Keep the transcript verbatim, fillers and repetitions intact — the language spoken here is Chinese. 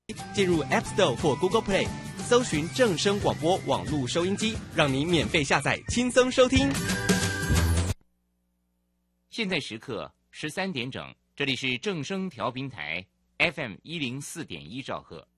进入 App Store 或 Google Play， 搜寻正声广播网络收音机，让你免费下载，轻松收听。 现在时刻十三点整，这里是正声调频台 F M 一零四点一兆赫。